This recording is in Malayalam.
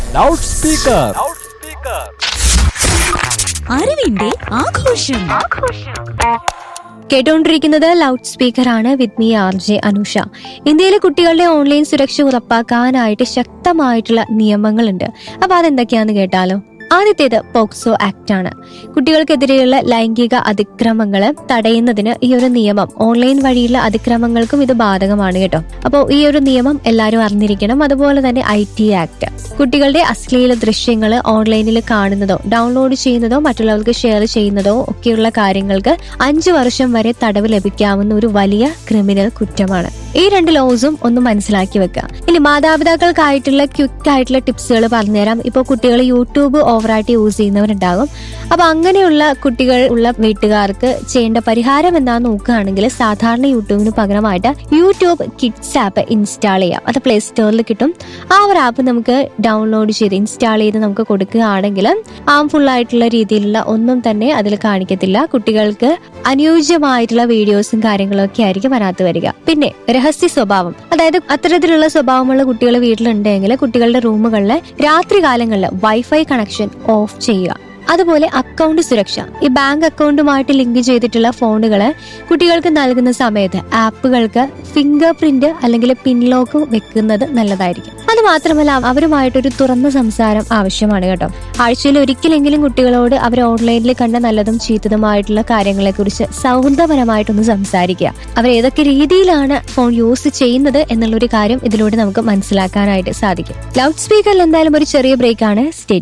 Loud speaker. അറിവിന്റെ ആഘോഷം. കേട്ടുകൊണ്ടിരിക്കുന്നത് ലൗഡ് സ്പീക്കർ ആണ് വിത്ത് മീ RJ അനുഷ. ഇന്ത്യയിലെ കുട്ടികളുടെ ഓൺലൈൻ സുരക്ഷ ഉറപ്പാക്കാനായിട്ട് ശക്തമായിട്ടുള്ള നിയമങ്ങളുണ്ട്. അപ്പൊ അതെന്തൊക്കെയാന്ന് കേട്ടാലോ. ആദ്യത്തേത് പോക്സോ ആക്ട് ആണ്. കുട്ടികൾക്കെതിരെയുള്ള ലൈംഗിക അതിക്രമങ്ങൾ തടയുന്നതിന് ഈ ഒരു നിയമം, ഓൺലൈൻ വഴിയുള്ള അതിക്രമങ്ങൾക്കും ഇത് ബാധകമാണ് കേട്ടോ. അപ്പോൾ ഈ ഒരു നിയമം എല്ലാവരും അറിഞ്ഞിരിക്കണം. അതുപോലെ തന്നെ IT ആക്ട്, കുട്ടികളുടെ അശ്ലീല ദൃശ്യങ്ങൾ ഓൺലൈനിൽ കാണുന്നതോ ഡൗൺലോഡ് ചെയ്യുന്നതോ മറ്റുള്ളവർക്ക് ഷെയർ ചെയ്യുന്നതോ ഒക്കെയുള്ള കാര്യങ്ങൾക്ക് 5 വർഷം വരെ തടവ് ലഭിക്കാവുന്ന ഒരു വലിയ ക്രിമിനൽ കുറ്റമാണ്. ഈ 2 ലോസും ഒന്ന് മനസ്സിലാക്കി വെക്കുക. ഇനി മാതാപിതാക്കൾക്കായിട്ടുള്ള ക്വിക്ക് ആയിട്ടുള്ള ടിപ്സുകൾ പറഞ്ഞുതരാം. ഇപ്പോൾ കുട്ടികൾ യൂട്യൂബ് ഓവറായിട്ട് യൂസ് ചെയ്യുന്നവരുണ്ടാകും. അപ്പൊ അങ്ങനെയുള്ള കുട്ടികൾ ഉള്ള വീട്ടുകാർക്ക് ചെയ്യേണ്ട പരിഹാരം എന്താന്ന് നോക്കുകയാണെങ്കിൽ, സാധാരണ യൂട്യൂബിന് പകരമായിട്ട് യൂട്യൂബ് കിഡ്സ് ആപ്പ് ഇൻസ്റ്റാൾ ചെയ്യാം. അത് പ്ലേ സ്റ്റോറിൽ കിട്ടും. ആ ഒരു ആപ്പ് നമുക്ക് ഡൗൺലോഡ് ചെയ്ത് ഇൻസ്റ്റാൾ ചെയ്ത് നമുക്ക് കൊടുക്കുകയാണെങ്കിൽ ഹാംഫുൾ ആയിട്ടുള്ള രീതിയിലുള്ള ഒന്നും തന്നെ അതിൽ കാണിക്കത്തില്ല. കുട്ടികൾക്ക് അനുയോജ്യമായിട്ടുള്ള വീഡിയോസും കാര്യങ്ങളും ഒക്കെ ആയിരിക്കും അതിനകത്ത് വരിക. പിന്നെ രഹസ്യ സ്വഭാവം, അതായത് അത്തരത്തിലുള്ള സ്വഭാവമുള്ള കുട്ടികൾ വീട്ടിലുണ്ടെങ്കിൽ കുട്ടികളുടെ റൂമുകളിൽ രാത്രി കാലങ്ങളിൽ വൈഫൈ കണക്ഷൻ ഓഫ് ചെയ്യുക. അതുപോലെ അക്കൗണ്ട് സുരക്ഷ, ഈ ബാങ്ക് അക്കൗണ്ടുമായിട്ട് ലിങ്ക് ചെയ്തിട്ടുള്ള ഫോണുകള് കുട്ടികൾക്ക് നൽകുന്ന സമയത്ത് ആപ്പുകൾക്ക് ഫിംഗർ പ്രിന്റ് അല്ലെങ്കിൽ പിൻ ലോക്ക് വെക്കുന്നത് നല്ലതായിരിക്കും. അത് മാത്രമല്ല, അവരുമായിട്ടൊരു തുറന്ന സംസാരം ആവശ്യമാണ് കേട്ടോ. ആഴ്ചയിൽ ഒരിക്കലെങ്കിലും കുട്ടികളോട് അവർ ഓൺലൈനിൽ കണ്ട നല്ലതും ചീത്തതുമായിട്ടുള്ള കാര്യങ്ങളെ കുറിച്ച് സൗഹൃദപരമായിട്ടൊന്ന് സംസാരിക്കുക. അവർ ഏതൊക്കെ രീതിയിലാണ് ഫോൺ യൂസ് ചെയ്യുന്നത് എന്നുള്ളൊരു കാര്യം ഇതിലൂടെ നമുക്ക് മനസ്സിലാക്കാനായിട്ട് സാധിക്കും. ലൗഡ് സ്പീക്കറിൽ എന്തായാലും ഒരു ചെറിയ ബ്രേക്ക് ആണ്. സ്റ്റേ